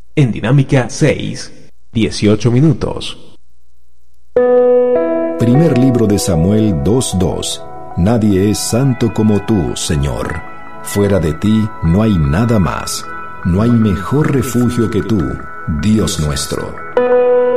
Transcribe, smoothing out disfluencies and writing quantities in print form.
En Dinámica 6, 18 minutos. Primer libro de Samuel 2:2. Nadie es santo como tú, Señor. Fuera de ti no hay nada más. No hay mejor refugio que tú, Dios nuestro.